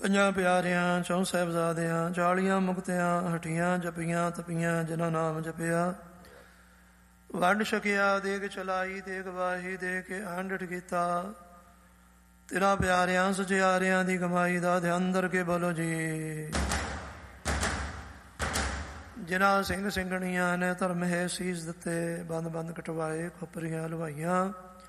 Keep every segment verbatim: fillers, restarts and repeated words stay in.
ਪੰਜਾਂ ਪਿਆਰਿਆਂ, ਚੌਂ ਸਾਹਿਬਜ਼ਾਦਿਆਂ, ਚਾਲੀਆਂ ਮੁਕਤਿਆਂ, ਹਠੀਆਂ ਜਪੀਆਂ ਤਪੀਆਂ ਜਿਨ੍ਹਾਂ ਨਾਮ ਜਪਿਆ। ਵੰਡ ਛਕਿਆ, ਦੇਗ ਚਲਾਈ, ਦੇਗ ਵਾਹੀ, ਦੇ ਕੇ ਆਂਡਟ ਕੀਤਾ। ਤਿਨਾਂ ਪਿਆਰਿਆਂ ਸਚਿਆਰਿਆਂ ਦੀ ਕਮਾਈ ਦਾ ਧਿਆਨ ਧਰ ਕੇ ਬੋਲੋ ਜੀ। ਜਿਨ੍ਹਾਂ ਸਿੰਘ ਸਿੰਘਣੀਆਂ ਨੇ ਧਰਮ ਹੈ ਸੀਸ ਦਿੱਤੇ, ਬੰਦ ਬੰਦ ਕਟਵਾਏ, ਖੋਪਰੀਆਂ ਲਵਾਈਆਂ,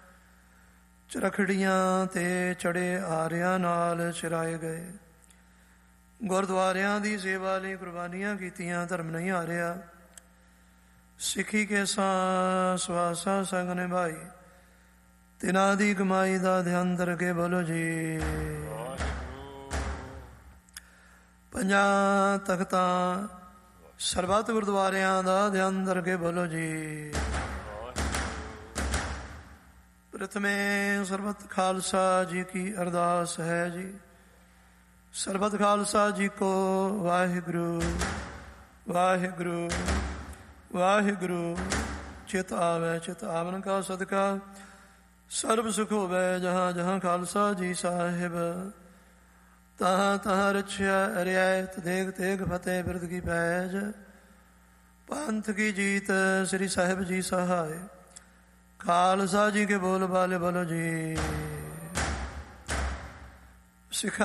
ਚਰਖੜੀਆਂ ਤੇ ਚੜੇ ਆਰਿਆਂ ਨਾਲ ਚਿਰਾਏ ਗਏ। ਗੁਰਦੁਆਰਿਆਂ ਦੀ ਸੇਵਾ ਲਈ ਕੁਰਬਾਨੀਆਂ ਕੀਤੀਆਂ, ਧਰਮ ਨਹੀਂ ਹਾਰਿਆ। ਸਿੱਖੀ ਕੇ ਸਾਂ ਸਵਾਸਾ ਸੰਗ ਨਿਭਾਈ, ਤਿਨਾਂ ਦੀ ਕਮਾਈ ਦਾ ਧਿਆਨ ਧਰ ਕੇ ਬੋਲੋ ਜੀ। ਪੰਜਾਂ ਤਖਤਾਂ ਸਰਬੱਤ ਗੁਰਦੁਆਰਿਆਂ ਦਾ ਧਿਆਨ ਧਰ ਕੇ ਬੋਲੋ ਜੀ। ਪ੍ਰਥਮੇ ਸਰਬੱਤ ਖਾਲਸਾ ਜੀ ਕੀ ਅਰਦਾਸ ਹੈ ਜੀ। ਸਰਬੱਤ ਖਾਲਸਾ ਜੀ ਕੋ ਵਾਹਿਗੁਰੂ ਵਾਹਿਗੁਰੂ ਵਾਹਿਗੁਰੂ। ਚਿਤ ਆਵੈ ਚਿਤ ਆਵਨ ਕਾ ਸਦਕਾ, ਸਰਬ ਸੁਖ ਹੋਵੈ ਜਹਾਂ ਜਹਾਂ ਖਾਲਸਾ ਜੀ ਸਾਹਿਬ। ਤਹਾਂ ਤਹਾਂ ਰਛਿਆ ਰਿਆਇਤ, ਦੇਗ ਤੇਗ ਫਤਿਹ ਬਿਰਦ ਕੀ ਪੈਜ। ਪੰਥ ਕੀ ਜੀਤ ਸ੍ਰੀ ਸਾਹਿਬ ਜੀ ਸਹਾਏ, ਖਾਲਸਾ ਜੀ ਕੇ ਬੋਲ ਬਾਲੇ ਬੋਲੋ ਜੀ। ਸਿੱਖਾਂ